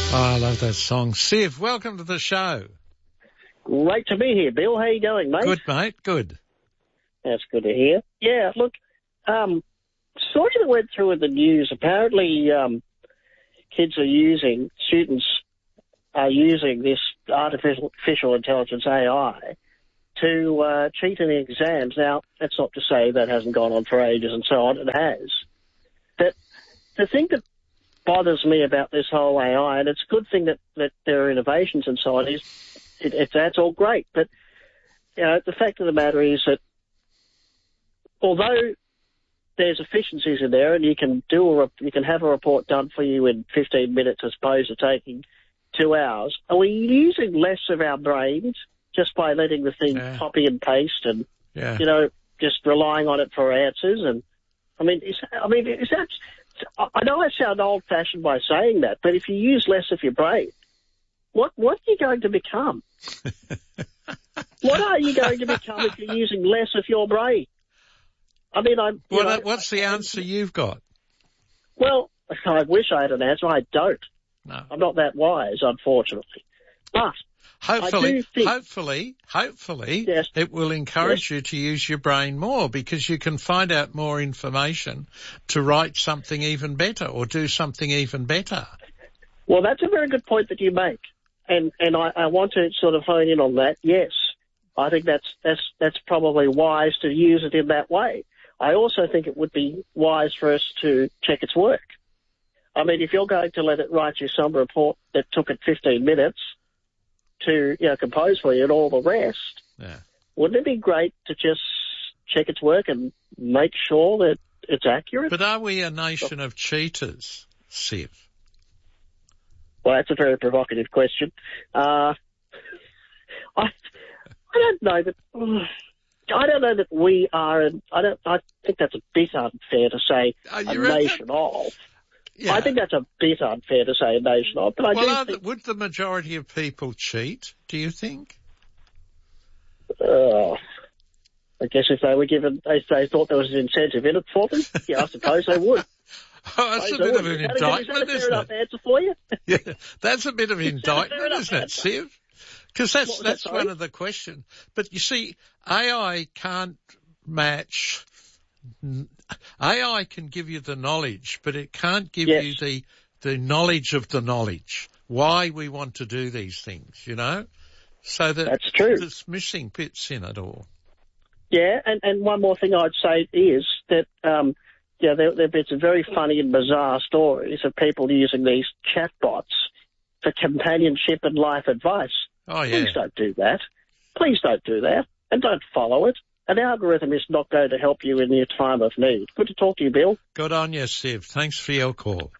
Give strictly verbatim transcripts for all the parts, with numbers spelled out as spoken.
Oh, I love that song. Siv, welcome to the show. Great to be here, Bill. How you going, mate? Good, mate. Good. That's good to hear. Yeah, look, um, sort of went through in the news. Apparently, um, kids are using, students are using this artificial, artificial intelligence, A I, to uh, cheat in the exams. Now, that's not to say that hasn't gone on for ages and so on. It has. But the thing that bothers me about this whole A I, and it's a good thing that, that there are innovations and so on, is it, it, that's all great. But, you know, the fact of the matter is that although there's efficiencies in there and you can do a, you can have a report done for you in fifteen minutes as opposed to taking two hours, are we using less of our brains just by letting the thing yeah. copy and paste and, yeah. you know, just relying on it for answers? And, I mean, is, I mean, is that... I know I sound old-fashioned by saying that, but if you use less of your brain, what what are you going to become? What are you going to become if you're using less of your brain? I mean, I'm... Well, know, what's the answer you've got? Well, I wish I had an answer. I don't. No. I'm not that wise, unfortunately. But hopefully, think, hopefully, hopefully, yes, it will encourage yes. you to use your brain more because you can find out more information to write something even better or do something even better. Well, that's a very good point that you make, and and I, I want to sort of hone in on that. Yes, I think that's that's that's probably wise to use it in that way. I also think it would be wise for us to check its work. I mean, if you're going to let it write you some report that took it fifteen minutes to, you know, compose for you and all the rest, yeah. wouldn't it be great to just check its work and make sure that it's accurate? But are we a nation of cheaters, Siv? Well, that's a very provocative question. Uh, I, I don't know that. I don't know that we are. An, I don't. I think that's a bit unfair to say a nation of. Yeah. I think that's a bit unfair to say a nation of, but I well, do think... The, would the majority of people cheat, do you think? Uh, I guess if they were given, if they thought there was an incentive in it for them, yeah, I suppose they would. Oh, that's a bit of an indictment, isn't it? Is that a fair enough answer for you? Yeah, that's a bit of an indictment, isn't it, Siv? Because that's, what, that's that, one of the questions. But you see, A I can't match... A I can give you the knowledge, but it can't give yes. you the the knowledge of the knowledge, why we want to do these things, you know? So that That's true. There's missing bits in it all. Yeah, and, and one more thing I'd say is that, um, yeah, there, there have been some very funny and bizarre stories of people using these chatbots for companionship and life advice. Oh, yeah. Please don't do that. Please don't do that, and don't follow it. An algorithm is not going to help you in your time of need. Good to talk to you, Bill. Good on you, Siv. Thanks for your call.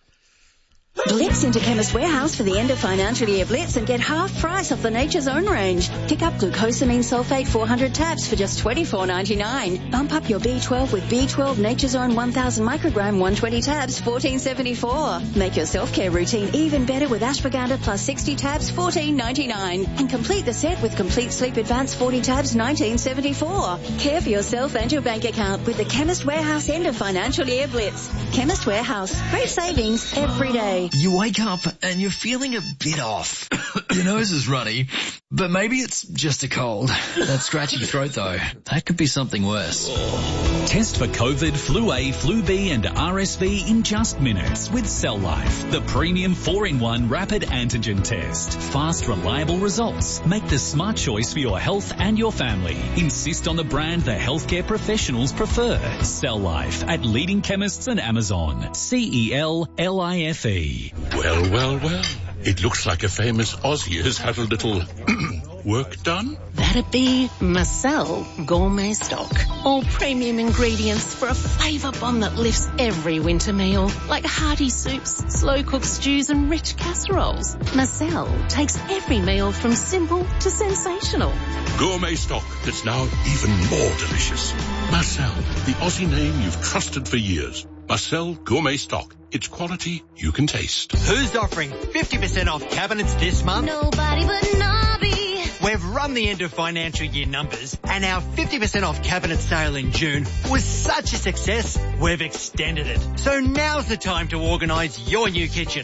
Blitz into Chemist Warehouse for the end of financial year Blitz and get half price off the Nature's Own range. Pick up glucosamine sulfate four hundred tabs for just twenty-four ninety-nine. Bump up your B twelve with B twelve Nature's Own one thousand microgram one hundred twenty tabs, fourteen seventy-four. Make your self-care routine even better with ashwagandha plus sixty tabs, fourteen ninety-nine. And complete the set with Complete Sleep Advance forty tabs, nineteen seventy-four. Care for yourself and your bank account with the Chemist Warehouse end of financial year Blitz. Chemist Warehouse. Great savings every day. You wake up and you're feeling a bit off. Your nose is runny, but maybe it's just a cold. That scratchy throat, though, that could be something worse. Test for COVID, Flu A, Flu B and R S V in just minutes with Cell Life, the premium four in one rapid antigen test. Fast, reliable results. Make the smart choice for your health and your family. Insist on the brand the healthcare professionals prefer. Cell Life at leading chemists and Amazon. C E L L I F E. Well, well, well. It looks like a famous Aussie has had a little work done. That'd be Marcel Gourmet Stock. All premium ingredients for a flavour bomb that lifts every winter meal, like hearty soups, slow-cooked stews and rich casseroles. Marcel takes every meal from simple to sensational. Gourmet stock that's now even more delicious. Marcel, the Aussie name you've trusted for years. Marcel Gourmet Stock. It's quality you can taste. Who's offering fifty percent off cabinets this month? Nobody but Nobby. We've run the end of financial year numbers, and our fifty percent off cabinet sale in June was such a success, we've extended it. So now's the time to organise your new kitchen, because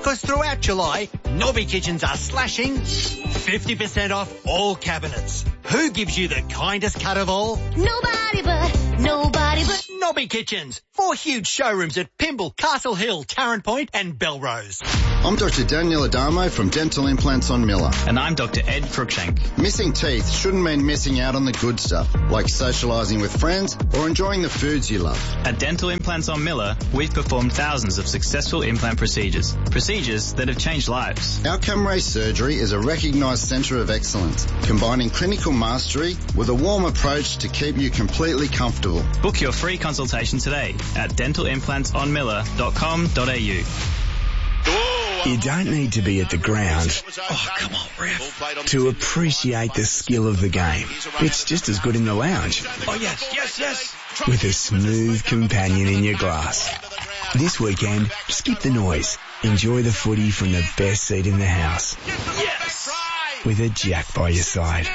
Because throughout July, Nobby Kitchens are slashing fifty percent off all cabinets. Who gives you the kindest cut of all? Nobody but, nobody but. Nobby Kitchens. Four huge showrooms at Pymble, Castle Hill, Tarrant Point and Belrose. I'm Doctor Daniel Adamo from Dental Implants on Miller. And I'm Doctor Ed Cruikshank. Missing teeth shouldn't mean missing out on the good stuff, like socialising with friends or enjoying the foods you love. At Dental Implants on Miller, we've performed thousands of successful implant procedures. Procedures that have changed lives. Outcome Ray Surgery is a recognised centre of excellence, combining clinical mastery with a warm approach to keep you completely comfortable. Book your free consultation today at dental implants on miller dot com dot a u. You don't need to be at the ground, oh come on ref, to appreciate the skill of the game. It's just as good in the lounge. Oh yes, yes, yes. With a smooth companion in your glass. This weekend, skip the noise. Enjoy the footy from the best seat in the house. Yes. With a Jack by your side.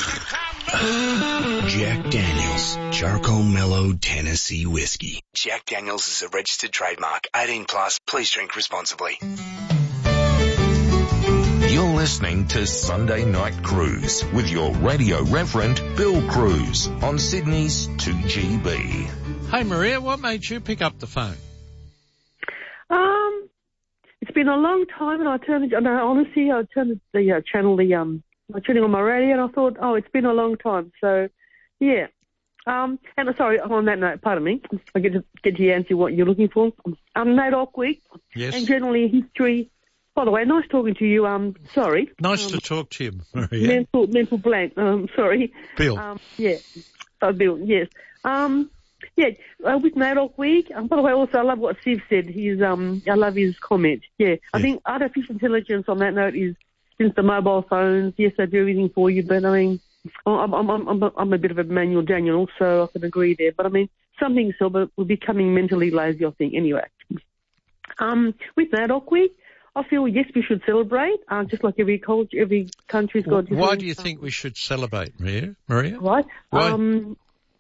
Jack Daniels, Charcoal Mellow Tennessee Whiskey. Jack Daniels is a registered trademark. eighteen plus, please drink responsibly. You're listening to Sunday Night Cruise with your radio reverend, Bill Cruz, on Sydney's two G B. Hey Maria, what made you pick up the phone? Um, it's been a long time, and I turned, and I honestly, I turned the uh, channel, the um, I turned it on my radio, and I thought, oh, it's been a long time. So, yeah. Um, and uh, sorry, on that note, pardon me, I get to get to answer what you're looking for. Um, Nate Ock-Week, yes, and generally history. By the way, nice talking to you. Um, sorry. Nice um, to talk to you, Maria. Mental, mental blank. Um, sorry. Bill. Um, yeah. Oh, Bill. Yes. Um. Yeah, uh, with Nate Ock-Week. Um, by the way, also, I love what Steve said. He's, um, I love his comment. Yeah, yeah. I think artificial intelligence on that note is, since the mobile phones, yes, they do everything for you, but I mean, I'm, I'm, I'm, I'm, a, I'm a bit of a manual Daniel, so I can agree there. But I mean, some things so, but we're becoming mentally lazy, I think, anyway. Um, with Nate Ock-Week, I feel, yes, we should celebrate, uh, just like every culture, every country's got different. Why do you think we should celebrate, Maria? Maria? Right. Why? Um,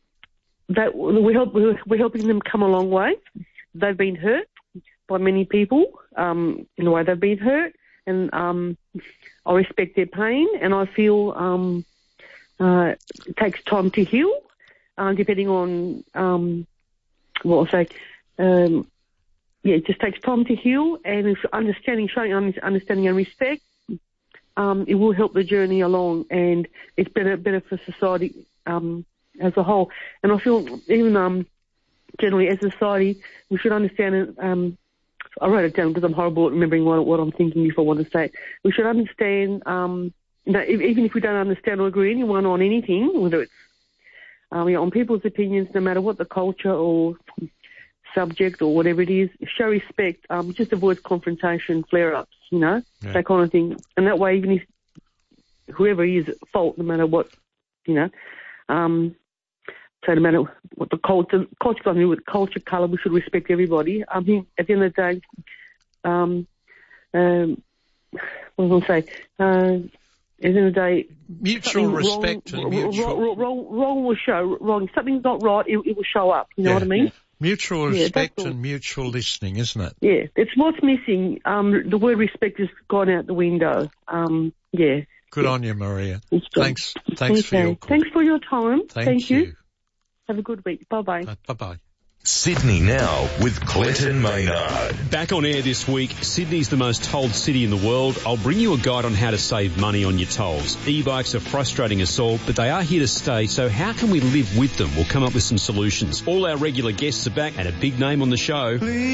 that we help, we're helping them come a long way. They've been hurt by many people, um, in the way they've been hurt, and um, I respect their pain, and I feel um, uh, it takes time to heal, uh, depending on um, what I'll say. Um, yeah, it just takes time to heal, and if understanding, showing understanding and respect, um, it will help the journey along, and it's better better for society um, as a whole. And I feel even um, generally as a society, we should understand. Um, I wrote it down because I'm horrible at remembering what, what I'm thinking before I want to say it. We should understand, um, you know, if, even if we don't understand or agree with anyone on anything, whether it's um, you know, on people's opinions, no matter what the culture or subject or whatever it is, show respect, um, just avoids confrontation, flare-ups, you know, yeah. that kind of thing. And that way, even if whoever is at fault, no matter what, you know, um, so no matter what the culture, culture got to do with culture, colour, we should respect everybody. I mean, at the end of the day, um, um, what was I going to say? Uh, at the end of the day, mutual respect wrong, and mutual wrong, wrong, wrong will show. Wrong, if something's not right, it, it will show up. You know yeah, what I mean? Yeah. Mutual yeah, respect and mutual listening, isn't it? Yeah, it's what's missing. Um, the word respect has gone out the window. Um, yeah. Good yeah. on you, Maria. Thanks. Thanks okay. for your call. Thanks for your time. Thank, Thank you. you. Have a good week. Bye-bye. Uh, bye-bye. Sydney Now with Clinton Maynard. Back on air this week, Sydney's the most tolled city in the world. I'll bring you a guide on how to save money on your tolls. E-bikes are frustrating us all, but they are here to stay, so how can we live with them? We'll come up with some solutions. All our regular guests are back and a big name on the show.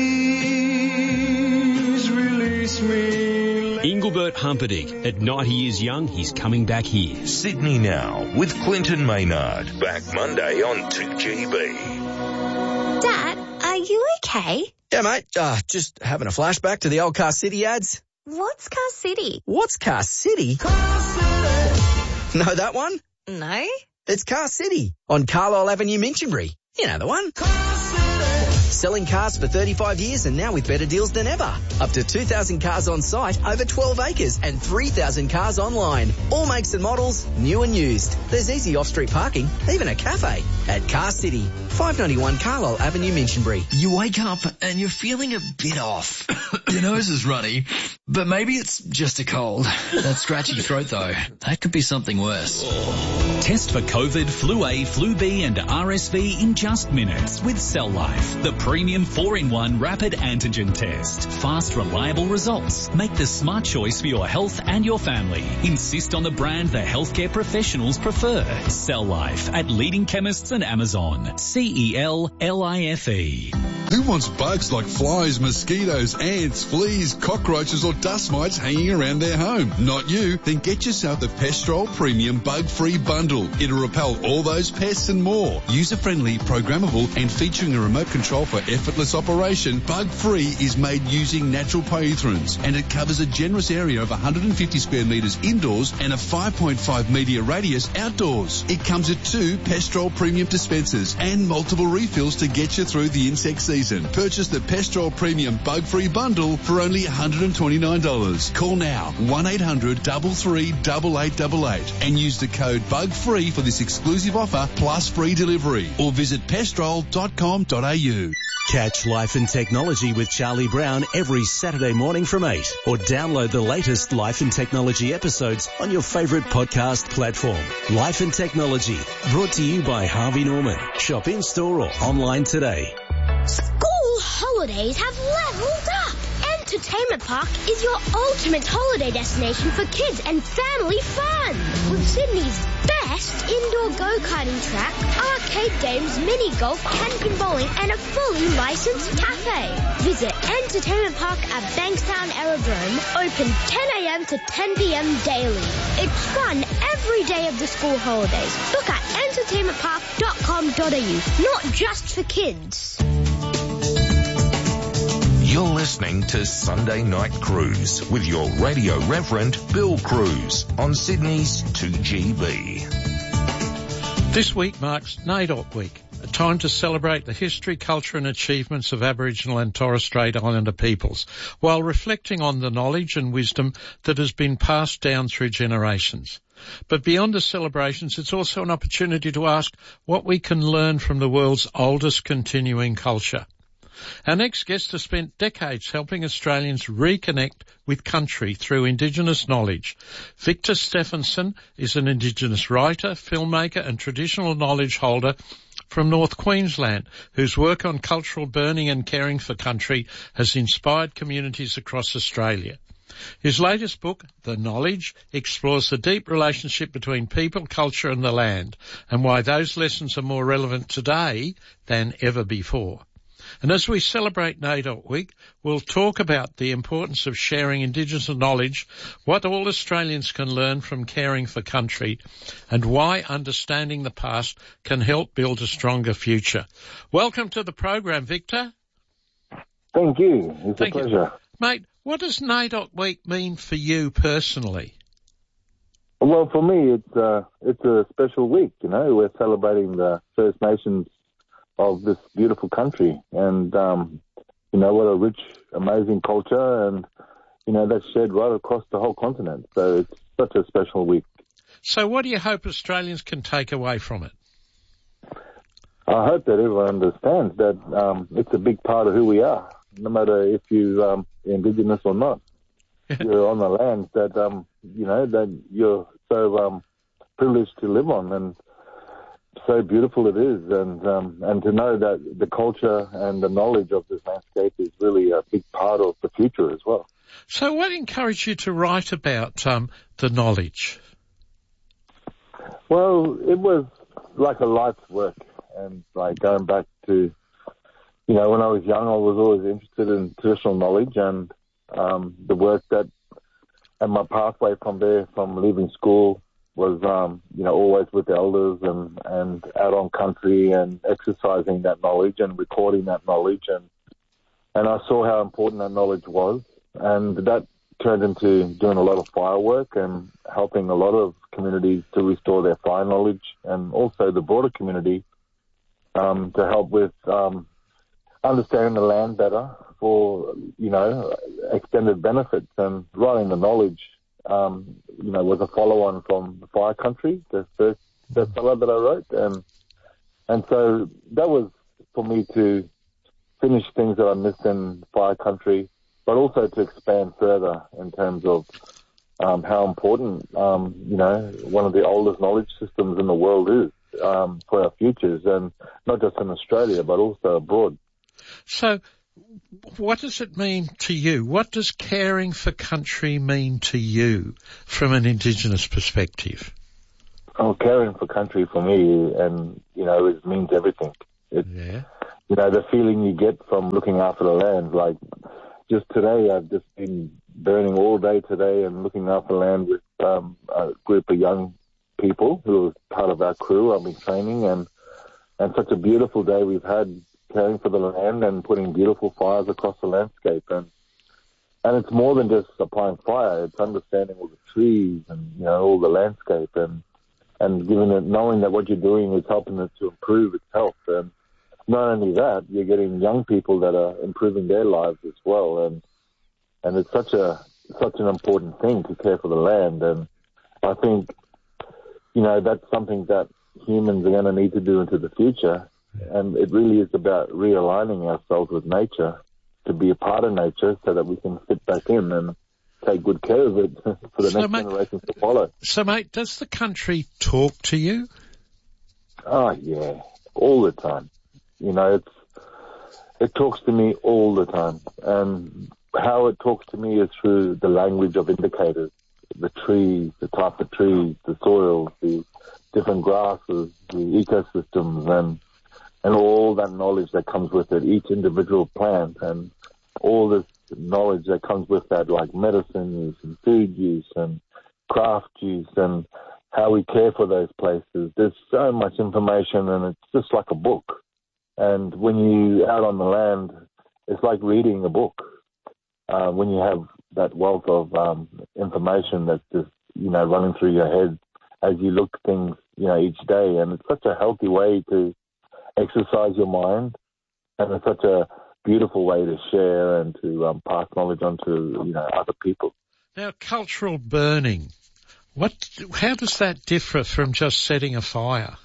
Please release me. Engelbert Humperdinck. At ninety years young, he's coming back here. Sydney Now with Clinton Maynard. Back Monday on two G B. Dad, are you okay? Yeah, mate. Uh, just having a flashback to the old Car City ads. What's Car City? What's Car City? Car City. Know that one? No. It's Car City on Carlisle Avenue, Minchinbury. You know the one. Car City. Selling cars for thirty-five years and now with better deals than ever. Up to two thousand cars on site, over twelve acres and three thousand cars online. All makes and models, new and used. There's easy off-street parking, even a cafe at Car City. five ninety-one Carlisle Avenue, Minchinbury. You wake up and you're feeling a bit off. Your nose is runny, But maybe it's just a cold. That scratchy throat though, that could be something worse. Test for COVID, flu A, flu B and R S V in just minutes with Cell Life, the premium four in one rapid antigen test. Fast, reliable results. Make the smart choice for your health and your family. Insist on the brand the healthcare professionals prefer. Cell Life at leading chemists and Amazon. C E L L I F E. Who wants bugs like flies, mosquitoes, ants, fleas, cockroaches or dust mites hanging around their home? Not you. Then get yourself the Pestrol Premium Bug-Free Bundle. It'll repel all those pests and more. User-friendly, programmable and featuring a remote control for effortless operation, Bug-Free is made using natural pyrethrins and it covers a generous area of one hundred fifty square metres indoors and a five point five metre radius outdoors. It comes with two Pestrol Premium dispensers and multiple refills to get you through the insect season. Purchase the Pestrol Premium Bug-Free Bundle for only one hundred twenty-nine dollars. Call now, one eight hundred, three three eight eight eight eight and use the code BUGFREE for this exclusive offer plus free delivery or visit pestrol dot com dot a u. Catch Life and Technology with Charlie Brown every Saturday morning from eight or download the latest Life and Technology episodes on your favourite podcast platform. Life and Technology, brought to you by Harvey Norman. Shop in-store or online today. School holidays have leveled up. Entertainment Park is your ultimate holiday destination for kids and family fun. With Sydney's best indoor go-karting track, arcade games, mini golf, camping, bowling and a fully licensed cafe. Visit Entertainment Park at Bankstown Aerodrome, open ten a m to ten p m daily. It's fun every day of the school holidays. Look at entertainment park dot com dot a u, not just for kids. You're listening to Sunday Night Cruise with your radio reverend, Bill Cruz, on Sydney's two G B. This week marks NAIDOC Week, a time to celebrate the history, culture and achievements of Aboriginal and Torres Strait Islander peoples, while reflecting on the knowledge and wisdom that has been passed down through generations. But beyond the celebrations, it's also an opportunity to ask what we can learn from the world's oldest continuing culture. Our next guest has spent decades helping Australians reconnect with country through Indigenous knowledge. Victor Stephenson is an Indigenous writer, filmmaker and traditional knowledge holder from North Queensland, whose work on cultural burning and caring for country has inspired communities across Australia. His latest book, The Knowledge, explores the deep relationship between people, culture and the land, and why those lessons are more relevant today than ever before. And as we celebrate NAIDOC Week, we'll talk about the importance of sharing Indigenous knowledge, what all Australians can learn from caring for country, and why understanding the past can help build a stronger future. Welcome to the program, Victor. Thank you. It's Thank a pleasure. You. Mate, what does NAIDOC Week mean for you personally? Well, for me, it's, uh, it's a special week, you know. We're celebrating the First Nations of this beautiful country, and um, you know, what a rich, amazing culture, and you know, that's shared right across the whole continent. So it's such a special week. So what do you hope Australians can take away from it? I hope that everyone understands that um, it's a big part of who we are, no matter if you're um, Indigenous or not. You're on the land that um, you know, that you're so um, privileged to live on, and so beautiful it is, and um, and to know that the culture and the knowledge of this landscape is really a big part of the future as well. So what encouraged you to write about um, the knowledge? Well, it was like a life's work, and like going back to, you know, when I was young, I was always interested in traditional knowledge and um, the work that, and my pathway from there, from leaving school, was, um, you know, always with elders and, and out on country and exercising that knowledge and recording that knowledge. And, and I saw how important that knowledge was. And that turned into doing a lot of fire work and helping a lot of communities to restore their fire knowledge, and also the broader community um, to help with um, understanding the land better for, you know, extended benefits. And writing the knowledge Um, you know, was a follow-on from the Fire Country, the first bestseller that I wrote, and and so that was for me to finish things that I missed in Fire Country, but also to expand further in terms of um, how important, um, you know, one of the oldest knowledge systems in the world is um, for our futures, and not just in Australia, but also abroad. So what does it mean to you? What does caring for country mean to you from an Indigenous perspective? Oh, caring for country for me, and, you know, it means everything. It, yeah. You know, the feeling you get from looking after the land, like just today, I've just been burning all day today and looking after the land with um, a group of young people who are part of our crew. I've been training, and, and such a beautiful day we've had caring for the land and putting beautiful fires across the landscape. And and it's more than just applying fire. It's understanding all the trees and, you know, all the landscape, and and giving it, knowing that what you're doing is helping it to improve its health. And not only that, you're getting young people that are improving their lives as well. And and it's such a such an important thing to care for the land. And I think, you know, that's something that humans are going to need to do into the future. And it really is about realigning ourselves with nature, to be a part of nature so that we can fit back in and take good care of it for the so next mate, generation to follow. So, mate, does the country talk to you? Oh, yeah, all the time. You know, it's it talks to me all the time. And how it talks to me is through the language of indicators, the trees, the type of trees, the soils, the different grasses, the ecosystems, and and all that knowledge that comes with it, each individual plant, and all this knowledge that comes with that, like medicine use and food use and craft use and how we care for those places. There's so much information, and it's just like a book. And when you're out on the land, it's like reading a book. Uh, when you have that wealth of um, information that's just, you know, running through your head as you look at things, you know, each day. And it's such a healthy way to exercise your mind, and it's such a beautiful way to share and to um, pass knowledge on to, you know, other people. Now, cultural burning, what? How does that differ from just setting a fire?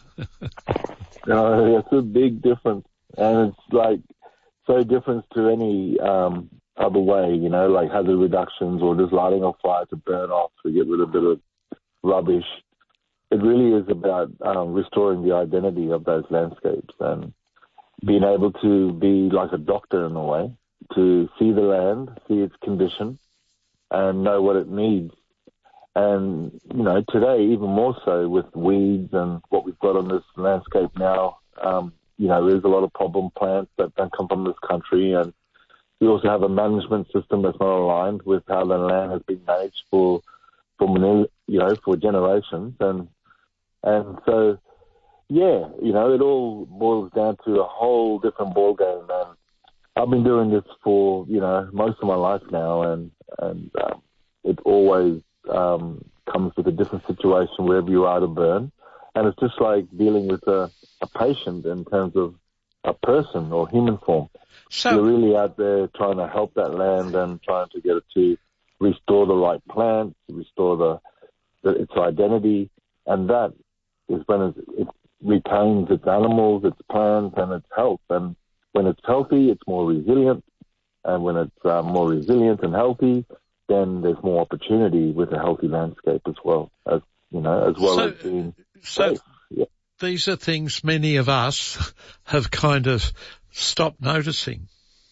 No, it's a big difference, and it's like so different to any um, other way, you know, like hazard reductions or just lighting a fire to burn off to get rid of a bit of rubbish. It really is about um, restoring the identity of those landscapes and being able to be like a doctor in a way, to see the land, see its condition, and know what it needs. And, you know, today, even more so with weeds and what we've got on this landscape now, um, you know, there's a lot of problem plants that don't come from this country. And we also have a management system that's not aligned with how the land has been managed for, for you know, for generations. And And so, yeah, you know, it all boils down to a whole different ballgame. And I've been doing this for, you know, most of my life now, and, and um, it always um, comes with a different situation wherever you are to burn. And it's just like dealing with a, a patient in terms of a person or human form. So you're really out there trying to help that land and trying to get it to restore the right plants, restore the, the its identity, and that is when it, it retains its animals, its plants, and its health. And when it's healthy, it's more resilient. And when it's uh, more resilient and healthy, then there's more opportunity with a healthy landscape as well, as you know, as well so, as being so safe. Yeah. These are things many of us have kind of stopped noticing.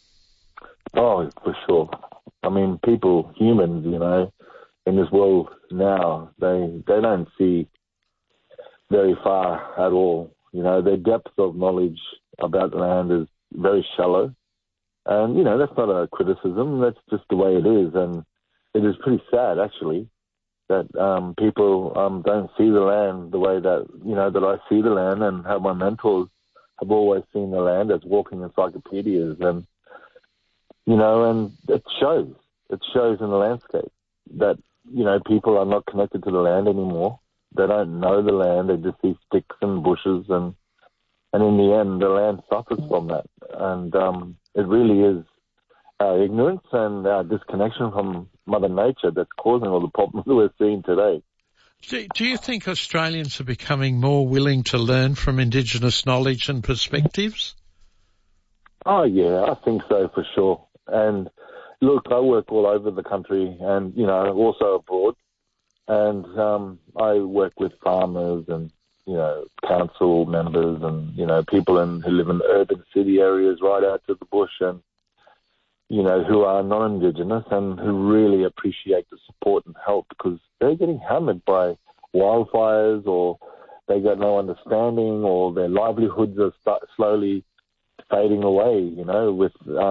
Oh, for sure. I mean, people, humans, you know, in this world now, they they don't see very far at all. You know, their depth of knowledge about land is very shallow. And, you know, that's not a criticism. That's just the way it is. And it is pretty sad, actually, that um, people um, don't see the land the way that, you know, that I see the land, and how my mentors have always seen the land as walking encyclopedias. And, you know, and it shows. It shows in the landscape that, you know, people are not connected to the land anymore. They don't know the land. They just see sticks and bushes, and and in the end, the land suffers from that. And um, it really is our ignorance and our disconnection from Mother Nature that's causing all the problems that we're seeing today. Do, do you think Australians are becoming more willing to learn from Indigenous knowledge and perspectives? Oh, yeah, I think so for sure. And, look, I work all over the country and, you know, also abroad. And um, I work with farmers and, you know, council members and, you know, people in, who live in urban city areas right out to the bush and, you know, who are non-Indigenous and who really appreciate the support and help because they're getting hammered by wildfires or they got no understanding or their livelihoods are start slowly fading away, you know, with... Um,